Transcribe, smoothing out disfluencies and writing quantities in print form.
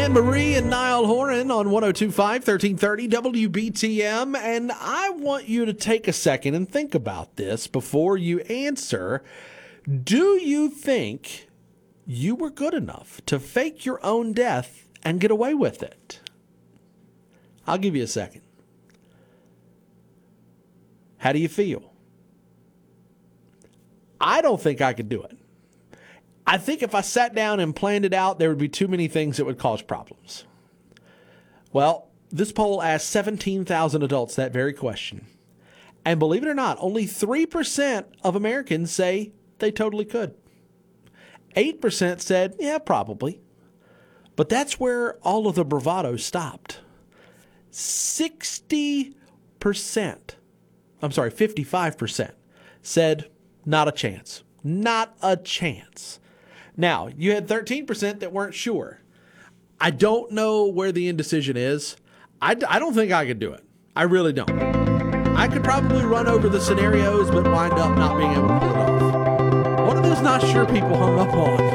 Anne Marie and Niall Horan on 102.5, 1330 WBTM. And I want you to take a second and think about this before you answer. Do you think you were good enough to fake your own death and get away with it? I'll give you a second. How do you feel? I don't think I could do it. I think if I sat down and planned it out, there would be too many things that would cause problems. Well, this poll asked 17,000 adults that very question. And believe it or not, only 3% of Americans say they totally could. 8% said, yeah, probably. But that's where all of the bravado stopped. 55% said, not a chance. Not a chance. Now, you had 13% that weren't sure. I don't know where the indecision is. I don't think I could do it. I really don't. I could probably run over the scenarios, but wind up not being able to pull it off. One of those not sure people hung up on.